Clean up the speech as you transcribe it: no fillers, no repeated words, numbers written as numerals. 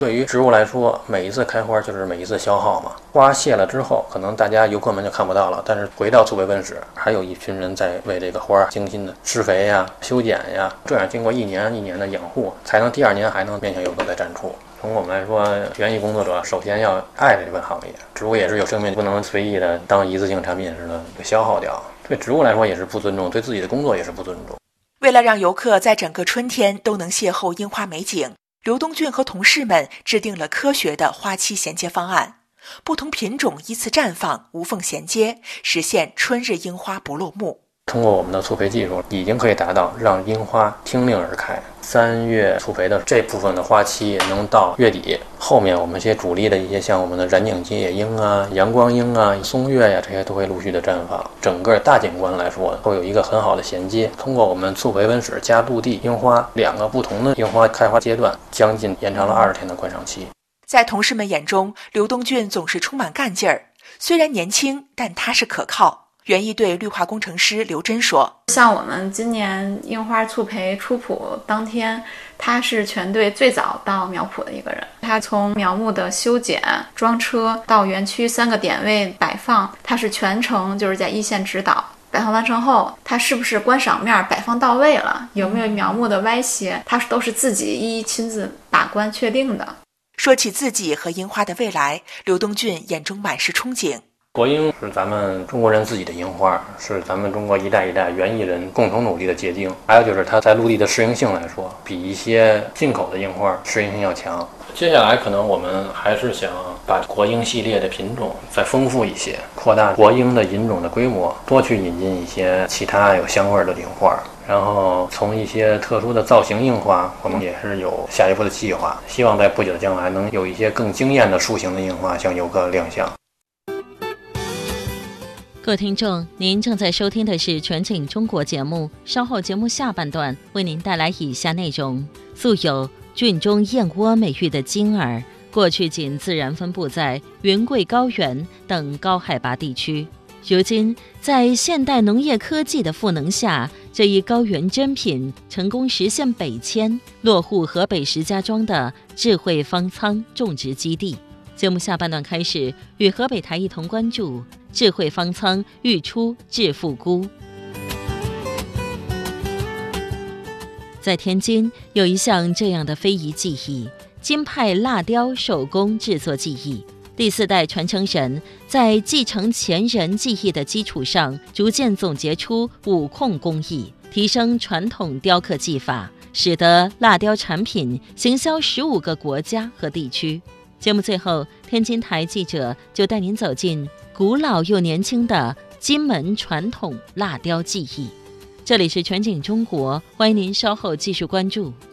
对于植物来说，每一次开花就是每一次消耗嘛。花谢了之后，可能大家游客们就看不到了，但是回到促培温室，还有一群人在为这个花精心的施肥呀、修剪呀，这样经过一年一年的养护，才能第2年还能面向游客再展出。从我们来说，园艺工作者首先要爱这份行业，植物也是有生命，不能随意的当一次性产品似的给消耗掉。对植物来说也是不尊重，对自己的工作也是不尊重。 为了让游客在整个春天都能邂逅樱花美景，刘东俊和同事们制定了科学的花期衔接方案，不同品种依次绽放，无缝衔接，实现春日樱花不落幕。 通过我们的促培技术，已经可以达到让樱花听令而开。3月促培的这部分的花期能到月底，后面我们一些主力的一些像我们的染井吉野樱啊、阳光樱啊、松月呀，这些都会陆续的绽放。整个大景观来说，会有一个很好的衔接。通过我们促培温室加陆地樱花2个不同的樱花开花阶段，将近延长了20天的观赏期。 在同事们眼中，刘东俊总是充满干劲儿，虽然年轻，但他是可靠。园艺队绿化工程师刘真说， 像我们今年樱花促培出圃当天，他是全队最早到苗圃的一个人。他从苗木的修剪、装车到园区3个点位摆放，他是全程就是在一线指导。摆放完成后，它是不是观赏面摆放到位了，有没有苗木的歪斜，他都是自己一一亲自把关确定的。 说起自己和樱花的未来，刘东俊眼中满是憧憬。 国樱是咱们中国人自己的樱花，是咱们中国一代一代园艺人共同努力的结晶。还有就是它在陆地的适应性来说，比一些进口的樱花适应性要强。接下来可能我们还是想把国樱系列的品种再丰富一些，扩大国樱的引种的规模，多去引进一些其他有香味的樱花。然后从一些特殊的造型樱花，我们也是有下一步的计划，希望在不久的将来能有一些更惊艳的树形的樱花向游客亮相。 各位听众，您正在收听的是全景中国节目，稍后节目下半段为您带来以下内容。素有郡中燕窝美誉的金耳，过去仅自然分布在云贵高原等高海拔地区，如今在现代农业科技的赋能下，这一高原珍品成功实现北迁，落户河北石家庄的智慧方舱种植基地。节目下半段开始，与河北台一同关注智慧方舱育出致富菇。在天津有一项这样的非遗技艺——金派蜡雕手工制作技艺。第4代传承人在继承前人技艺的基础上，逐渐总结出五控工艺，提升传统雕刻技法，使得蜡雕产品行销15个国家和地区。节目最后，天津台记者就带您走进古老又年轻的金门传统蜡雕技艺。这里是全景中国，欢迎您稍后继续关注。